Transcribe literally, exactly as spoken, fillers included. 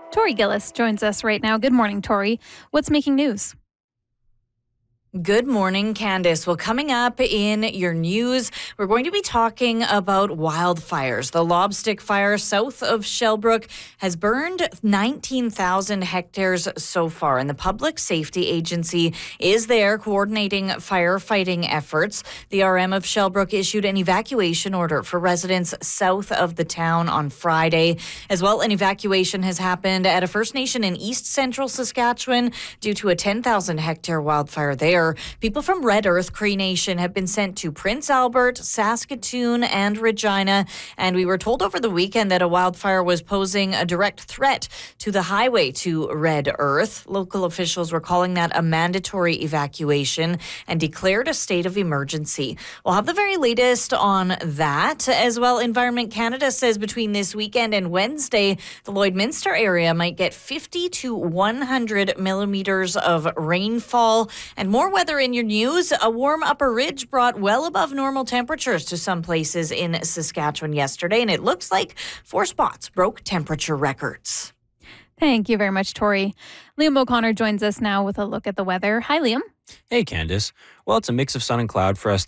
Tori Gillis joins us right now. Good morning, Tori. What's making news? Good morning, Candice. Well, coming up in your news, we're going to be talking about wildfires. The Lobstick Fire south of Shellbrook has burned nineteen thousand hectares so far, and the Public Safety Agency is there coordinating firefighting efforts. The R M of Shellbrook issued an evacuation order for residents south of the town on Friday. As well, an evacuation has happened at a First Nation in east central Saskatchewan due to a ten thousand hectare wildfire there. People from Red Earth Cree Nation have been sent to Prince Albert, Saskatoon, and Regina. And we were told over the weekend that a wildfire was posing a direct threat to the highway to Red Earth. Local officials were calling that a mandatory evacuation and declared a state of emergency. We'll have the very latest on that. As well, Environment Canada says between this weekend and Wednesday, the Lloydminster area might get fifty to one hundred millimeters of rainfall. And more weather in your news. A warm upper ridge brought well above normal temperatures to some places in Saskatchewan yesterday, and it looks like four spots broke temperature records. Thank you very much, Tori. Liam O'Connor joins us now with a look at the weather. Hi, Liam. Hey, Candice. Well, it's a mix of sun and cloud for us